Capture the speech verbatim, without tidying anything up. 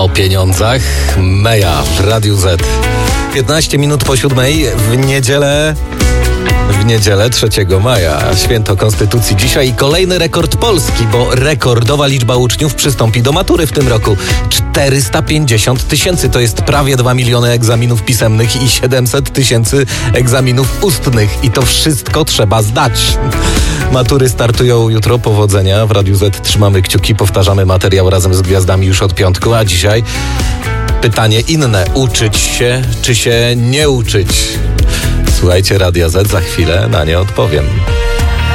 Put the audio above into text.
o pieniądzach. Meja w Radiu Z. piętnaście minut po siódmej w niedzielę. W niedzielę trzeciego maja, święto Konstytucji dzisiaj i kolejny rekord Polski, bo rekordowa liczba uczniów przystąpi do matury w tym roku. czterysta pięćdziesiąt tysięcy, to jest prawie dwa miliony egzaminów pisemnych i siedemset tysięcy egzaminów ustnych. I to wszystko trzeba zdać. Matury startują jutro, powodzenia. W Radiu Z trzymamy kciuki, powtarzamy materiał razem z gwiazdami już od piątku, a dzisiaj pytanie inne. Uczyć się, czy się nie uczyć? Słuchajcie Radia Z, za chwilę na nie odpowiem.